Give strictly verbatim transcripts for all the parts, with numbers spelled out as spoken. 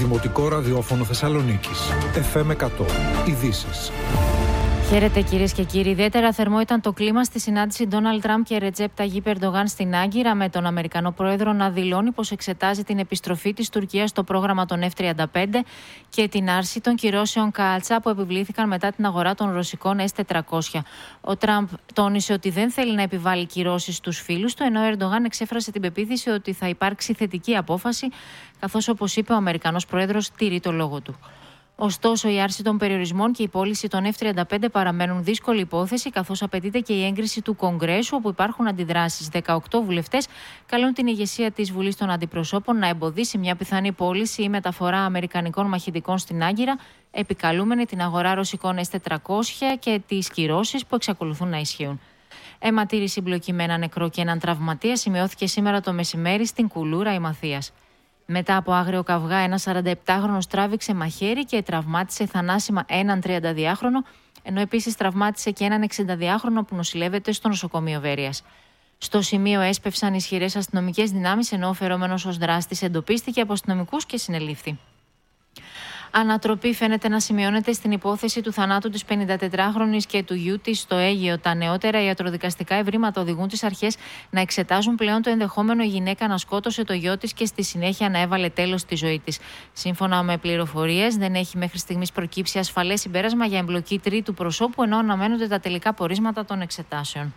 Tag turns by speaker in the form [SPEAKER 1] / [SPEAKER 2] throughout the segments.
[SPEAKER 1] Δημοτικό Ραδιόφωνο Θεσσαλονίκης. εφ εμ εκατό. Ειδήσεις.
[SPEAKER 2] Χαίρετε κυρίες και κύριοι. Ιδιαίτερα θερμό ήταν το κλίμα στη συνάντηση Ντόναλντ Τραμπ και Ρετζέπ Ταγίπ Ερντογάν στην Άγκυρα, με τον Αμερικανό Πρόεδρο να δηλώνει πως εξετάζει την επιστροφή της Τουρκίας στο πρόγραμμα των εφ τριάντα πέντε και την άρση των κυρώσεων κάλτσα που επιβλήθηκαν μετά την αγορά των ρωσικών ες τετρακόσια. Ο Τραμπ τόνισε ότι δεν θέλει να επιβάλλει κυρώσεις στους φίλους του, ενώ ο Ερντογάν εξέφρασε την πεποίθηση ότι θα υπάρξει θετική απόφαση, καθώς, όπως είπε, ο Αμερικανός Πρόεδρος τηρεί το λόγο του. Ωστόσο, η άρση των περιορισμών και η πώληση των εφ τριάντα πέντε παραμένουν δύσκολη υπόθεση, καθώς απαιτείται και η έγκριση του Κογκρέσου, όπου υπάρχουν αντιδράσεις. δεκαοκτώ βουλευτές καλούν την ηγεσία της Βουλής των Αντιπροσώπων να εμποδίσει μια πιθανή πώληση ή μεταφορά αμερικανικών μαχητικών στην Άγκυρα, επικαλούμενη την αγορά ρωσικών ες τετρακόσια και τις κυρώσεις που εξακολουθούν να ισχύουν. Αιματήρη συμπλοκή με έναν νεκρό και έναν τραυματία σημειώθηκε σήμερα το μεσημέρι στην Κουλούρα η Μαθίας. Μετά από άγριο καυγά, ένας σαρανταεπτάχρονος τράβηξε μαχαίρι και τραυμάτισε θανάσιμα έναν τριανταδυάχρονο, ενώ επίσης τραυμάτισε και έναν εξηνταδυάχρονο που νοσηλεύεται στο νοσοκομείο Βέρειας. Στο σημείο έσπευσαν ισχυρές αστυνομικές δυνάμεις, ενώ ο φερόμενος ως δράστης εντοπίστηκε από αστυνομικούς και συνελήφθη. Ανατροπή φαίνεται να σημειώνεται στην υπόθεση του θανάτου της πενηντατετράχρονης και του γιού της στο Αίγυο. Τα νεότερα ιατροδικαστικά ευρήματα οδηγούν τις αρχές να εξετάζουν πλέον το ενδεχόμενο η γυναίκα να σκότωσε το γιο της και στη συνέχεια να έβαλε τέλος στη ζωή της. Σύμφωνα με πληροφορίες, δεν έχει μέχρι στιγμής προκύψει ασφαλές συμπέρασμα για εμπλοκή τρίτου προσώπου, ενώ αναμένονται τα τελικά πορίσματα των εξετάσεων.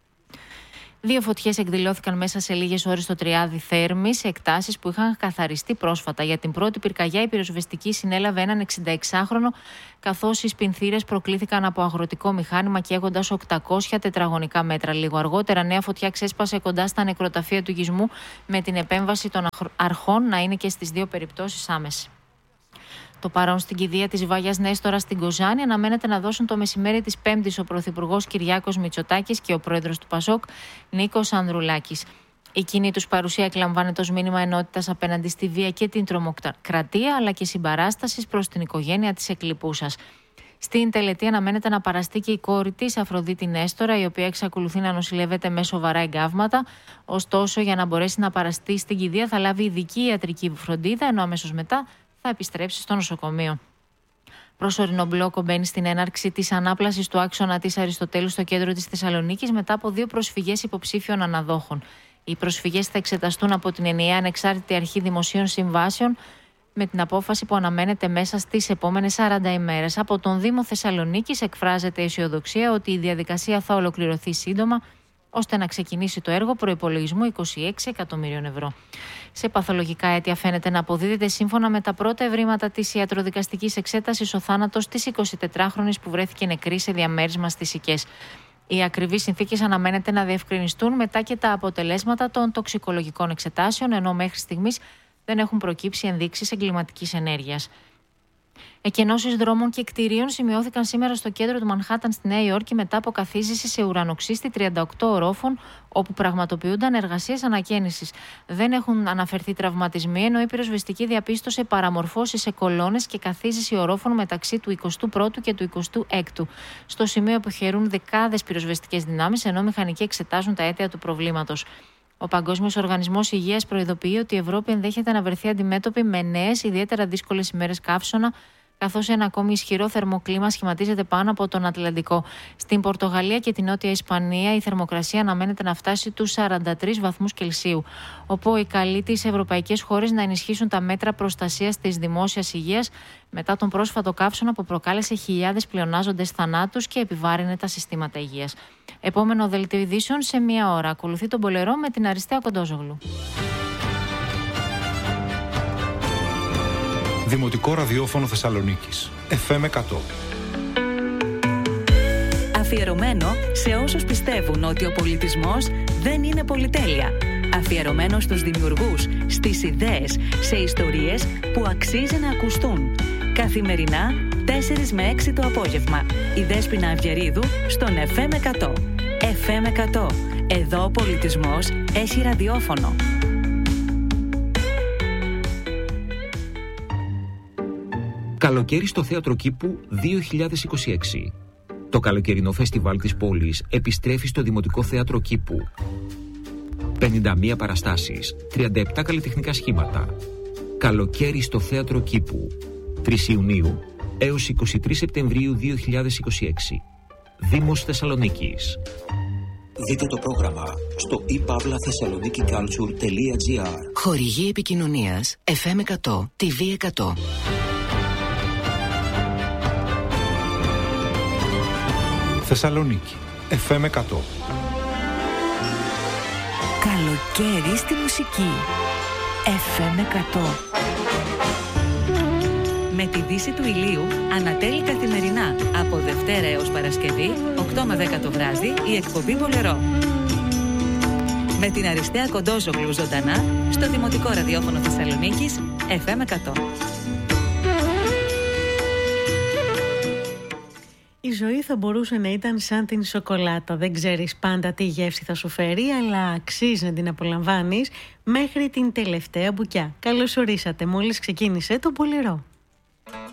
[SPEAKER 2] Δύο φωτιές εκδηλώθηκαν μέσα σε λίγες ώρες στο Τριάδι Θέρμης, σε εκτάσεις που είχαν καθαριστεί πρόσφατα. Για την πρώτη πυρκαγιά, η πυροσβεστική συνέλαβε έναν εξηνταεξάχρονο, καθώς οι σπινθήρες προκλήθηκαν από αγροτικό μηχάνημα καίγοντας οκτακόσια τετραγωνικά μέτρα. Λίγο αργότερα, νέα φωτιά ξέσπασε κοντά στα νεκροταφεία του Γισμού, με την επέμβαση των αρχών να είναι και στις δύο περιπτώσεις άμεση. Το παρόν στην κηδεία της Βάγιας Νέστορα στην Κοζάνη αναμένεται να δώσουν το μεσημέρι της Πέμπτης ο Πρωθυπουργός Κυριάκος Μητσοτάκης και ο Πρόεδρος του Πασόκ Νίκος Ανδρουλάκης. Η κοινή τους παρουσία εκλαμβάνεται ως μήνυμα ενότητας απέναντι στη βία και την τρομοκρατία, αλλά και συμπαράστασης προς την οικογένεια της εκλειπούσας. Στην τελετή αναμένεται να παραστεί και η κόρη της, Αφροδίτη Νέστορα, η οποία εξακολουθεί να νοσηλεύεται με σοβαρά εγκάβματα. Ωστόσο, για να μπορέσει να παραστεί στην κηδεία, θα λάβει ειδική ιατρική φροντίδα, ενώ αμέσως μετά θα επιστρέψει στο νοσοκομείο. Προσωρινό μπλόκο μπαίνει στην έναρξη της ανάπλασης του άξονα της Αριστοτέλου στο κέντρο της Θεσσαλονίκης μετά από δύο προσφυγές υποψήφιων αναδόχων. Οι προσφυγές θα εξεταστούν από την ενιαία ανεξάρτητη αρχή δημοσίων συμβάσεων, με την απόφαση που αναμένεται μέσα στις επόμενες σαράντα ημέρες. Από τον Δήμο Θεσσαλονίκης εκφράζεται αισιοδοξία ότι η διαδικασία θα ολοκληρωθεί σύντομα, ώστε να ξεκινήσει το έργο προϋπολογισμού είκοσι έξι εκατομμύριων ευρώ. Σε παθολογικά αίτια φαίνεται να αποδίδεται, σύμφωνα με τα πρώτα ευρήματα της ιατροδικαστικής εξέτασης, ο θάνατος της εικοσιτετράχρονης που βρέθηκε νεκρή σε διαμέρισμα στις Σικές. Οι ακριβείς συνθήκες αναμένεται να διευκρινιστούν μετά και τα αποτελέσματα των τοξικολογικών εξετάσεων, ενώ μέχρι στιγμής δεν έχουν προκύψει ενδείξεις εγκληματικής ενέργειας. Εκενώσεις δρόμων και κτηρίων σημειώθηκαν σήμερα στο κέντρο του Μανχάταν στη Νέα Υόρκη μετά από καθίζηση σε ουρανοξύστη τριάντα οκτώ ορόφων, όπου πραγματοποιούνταν εργασίες ανακαίνησης. Δεν έχουν αναφερθεί τραυματισμοί, ενώ η πυροσβεστική διαπίστωσε παραμορφώσεις σε κολόνες και καθίζηση ορόφων μεταξύ του εικοστού πρώτου και του εικοστού έκτου. Στο σημείο αποχαιρούν δεκάδες πυροσβεστικές δυνάμεις, ενώ μηχανικοί εξετάζουν τα αίτια του προβλήματος. Ο Παγκόσμιος Οργανισμός Υγείας προειδοποιεί ότι η Ευρώπη ενδέχεται να βρεθεί αντιμέτωπη με νέες, ιδιαίτερα δύσκολες ημέρες καύσωνα, καθώς ένα ακόμη ισχυρό θερμοκλίμα σχηματίζεται πάνω από τον Ατλαντικό. Στην Πορτογαλία και την Νότια Ισπανία η θερμοκρασία αναμένεται να φτάσει τους σαράντα τρεις βαθμούς Κελσίου. Ο ΠΟΗ καλεί τις ευρωπαϊκές χώρες να ενισχύσουν τα μέτρα προστασίας της δημόσιας υγείας μετά τον πρόσφατο καύσωνα που προκάλεσε χιλιάδες πλεονάζοντες θανάτους και επιβάρυνε τα συστήματα υγείας. Επόμενο δελτίο ειδήσεων σε μία ώρα. Ακολουθεί τον Πολερό με την Αριστεία Κοντόζογλου.
[SPEAKER 1] Δημοτικό Ραδιόφωνο Θεσσαλονίκης. εφ εμ εκατό.
[SPEAKER 3] Αφιερωμένο σε όσους πιστεύουν ότι ο πολιτισμός δεν είναι πολυτέλεια. Αφιερωμένο στους δημιουργούς, στις ιδέες, σε ιστορίες που αξίζει να ακουστούν. Καθημερινά, τέσσερις με έξι το απόγευμα. Η Δέσποινα Αυγερίδου στον εφ εμ εκατό. εφ εμ εκατό. Εδώ ο πολιτισμός έχει ραδιόφωνο.
[SPEAKER 4] Καλοκαίρι στο Θέατρο Κήπου δύο χιλιάδες είκοσι έξι. Το καλοκαιρινό φεστιβάλ της πόλης επιστρέφει στο Δημοτικό Θέατρο Κήπου. πενήντα μία παραστάσεις, τριάντα επτά καλλιτεχνικά σχήματα. Καλοκαίρι στο Θέατρο Κήπου, τρεις Ιουνίου έως εικοστή τρίτη Σεπτεμβρίου δύο χιλιάδες είκοσι έξι. Δήμος Θεσσαλονίκης.
[SPEAKER 5] Δείτε το πρόγραμμα στο e pavla thessaloniki culture τελεία gr.
[SPEAKER 6] Χορηγή επικοινωνίας εφ εμ εκατό, τι βι εκατό.
[SPEAKER 1] Θεσσαλονίκη, εφ εμ εκατό.
[SPEAKER 3] Καλοκαίρι στη μουσική. εφ εμ εκατό. Με τη δύση του ηλίου ανατέλει καθημερινά από Δευτέρα έως Παρασκευή, οκτώ με δέκα το βράδυ, η εκπομπή Μπολερό. Με την Αριστεία Κοντόζογλου ζωντανά στο Δημοτικό Ραδιόφωνο Θεσσαλονίκης, εφ εμ εκατό.
[SPEAKER 7] Η ζωή θα μπορούσε να ήταν σαν την σοκολάτα. Δεν ξέρεις πάντα τι γεύση θα σου φέρει, αλλά αξίζει να την απολαμβάνεις μέχρι την τελευταία μπουκιά. Καλώς ορίσατε, μόλις ξεκίνησε το Μπολερό.